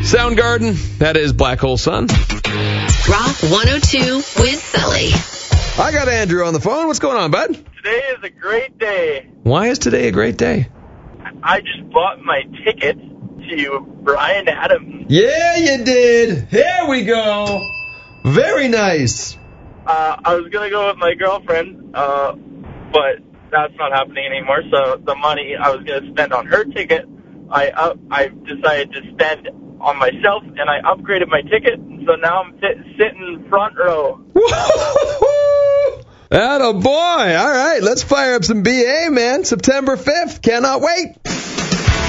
Soundgarden, that is Black Hole Sun. Rock 102 with Sully. I got Andrew on the phone. What's going on, bud? Today is a great day. Why is today a great day? I just bought my ticket to Bryan Adams. Yeah, you did. Here we go. Very nice. I was going to go with my girlfriend, but that's not happening anymore. So the money I was going to spend on her ticket, I decided to spend on myself, and I upgraded my ticket. So now I'm sitting front row. Atta boy. All right, let's fire up some BA, man. September 5th. Cannot wait.